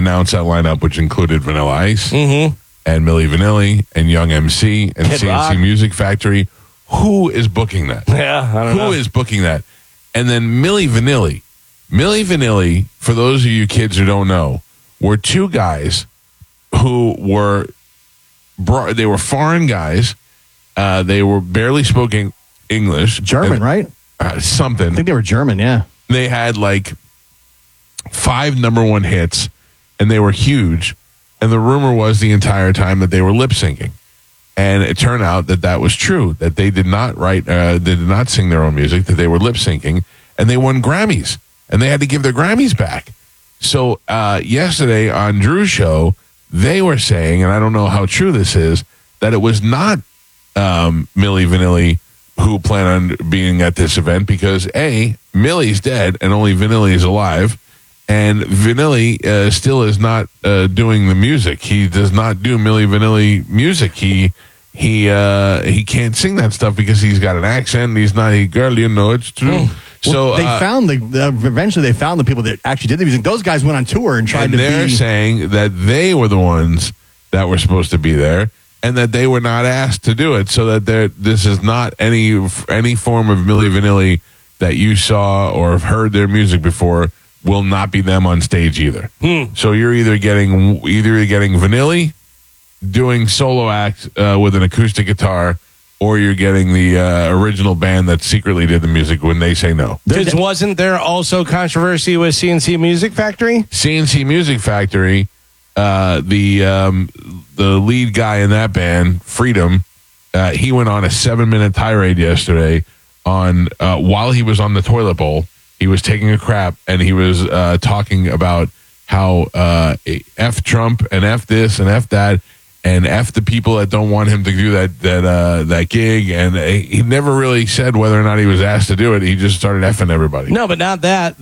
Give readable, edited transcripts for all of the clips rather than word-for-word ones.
announced that lineup, which included Vanilla Ice and Milli Vanilli and Young MC and Kid CNC Rock. Music Factory. Who is booking that? Yeah, I don't know. Who is booking that? And then Milli Vanilli. Milli Vanilli, for those of you kids who don't know, were two guys who were they were foreign guys. They were barely spoken English. German, right? Something. I think they were German, yeah. They had like 5 number 1 hits, and they were huge. And the rumor was the entire time that they were lip syncing. And it turned out that that was true, that they did not they did not sing their own music, that they were lip syncing, and they won Grammys, and they had to give their Grammys back. So yesterday on Drew's show, they were saying, and I don't know how true this is, that it was not Milli Vanilli who planned on being at this event because A, Millie's dead and only Vanilli is alive, and Vanilli still is not doing the music. He does not do Milli Vanilli music. He can't sing that stuff because he's got an accent. He's not a girl, you know it's true. So Well, they found eventually they found the people that actually did the music. Those guys went on tour and tried to they're saying that they were the ones that were supposed to be there and that they were not asked to do it, so that this is not any form of Milli Vanilli that you saw or have heard their music before will not be them on stage either. So you're either getting Vanilli doing solo act with an acoustic guitar, or you're getting the original band that secretly did the music when they say no. Because wasn't there also controversy with CNC Music Factory? CNC Music Factory, the lead guy in that band, Freedom, he went on a 7-minute tirade yesterday on while he was on the toilet bowl. He was taking a crap, and he was talking about how F Trump and F this and F that, and F the people that don't want him to do that gig. And he never really said whether or not he was asked to do it. He just started effing everybody. No, but not that.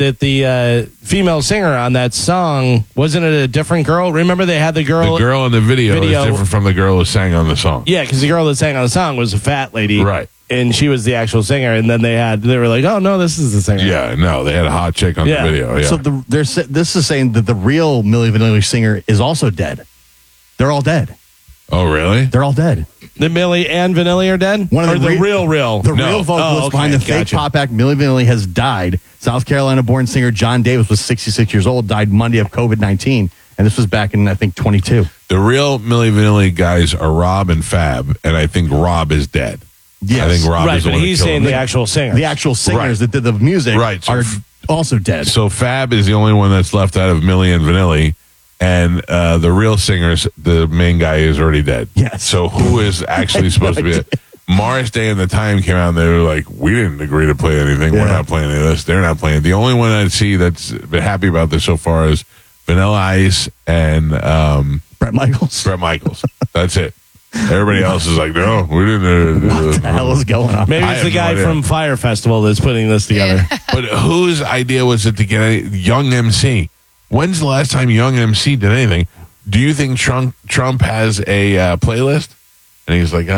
The female singer on that song, wasn't it a different girl? Remember they had the girl in the video is different from the girl who sang on the song. Yeah, because the girl that sang on the song was a fat lady. Right. And she was the actual singer. And then they were like, oh, no, this is the singer. Yeah, no, they had a hot chick on the video. Yeah. So this is saying that the real Milli Vanilli singer is also dead. They're all dead. Oh, really? They're all dead. The Milli and Vanilli are dead? One of the real? The real vocalist behind the fake pop act, Milli Vanilli, has died. South Carolina-born singer John Davis was 66 years old, died Monday of COVID-19, and this was back in, I think, 22. The real Milli Vanilli guys are Rob and Fab, and I think Rob is dead. Yes. I think Rob is the one that he's killed saying him. the actual singers. The actual singers that did the music are also dead. So Fab is the only one that's left out of Milli and Vanilli, and the real singers, the main guy is already dead. Yes. So who is actually supposed to be it? Morris Day and the Time came out and they were like, we didn't agree to play anything. Yeah. We're not playing any of this. They're not playing. The only one I see that's been happy about this so far is Vanilla Ice and Bret Michaels. Bret Michaels. That's it. Everybody else is like, no, we didn't. What the hell is going on? Maybe it's the guy from Fire Festival that's putting this together. But whose idea was it to get a Young MC? When's the last time Young MC did anything? Do you think Trump has a playlist? And he's like,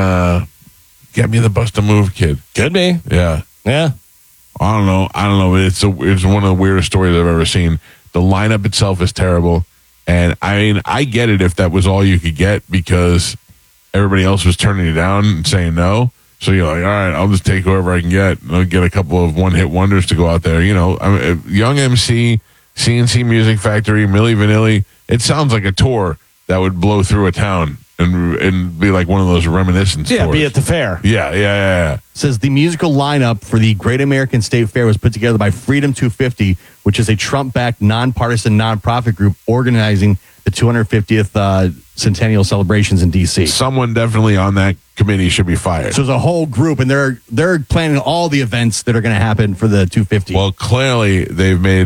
get me the Bust a Move kid. Could be. Yeah. Yeah. I don't know. It's one of the weirdest stories I've ever seen. The lineup itself is terrible. And I mean, I get it if that was all you could get because everybody else was turning you down and saying no. So you're like, all right, I'll just take whoever I can get. And I'll get a couple of one-hit wonders to go out there. You know, I mean, Young MC, CNC Music Factory, Milli Vanilli. It sounds like a tour that would blow through a town and be like one of those reminiscence tours. Be at the fair. Yeah. Says the musical lineup for the Great American State Fair was put together by Freedom 250, which is a Trump-backed nonpartisan nonprofit group organizing the 250th centennial celebrations in D.C. Someone definitely on that committee should be fired. So there's a whole group, and they're planning all the events that are going to happen for the 250. Well, clearly they've made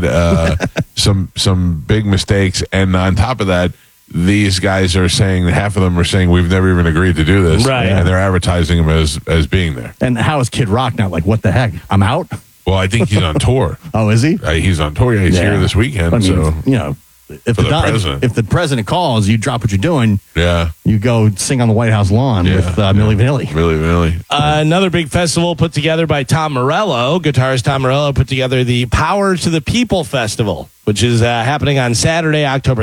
some big mistakes, and on top of that, these guys are saying, half of them are saying we've never even agreed to do this, right? And they're advertising him as being there. And how is Kid Rock now? Like, what the heck? I'm out. Well, I think he's on tour. Oh, is he? He's on tour. Yeah, he's here this weekend. I mean, so you know, if the president calls, you drop what you're doing. Yeah, you go sing on the White House lawn with Milli Vanilli. Milli Vanilli. Another big festival put together by Tom Morello. Guitarist Tom Morello put together the Power to the People Festival, which is happening on Saturday, October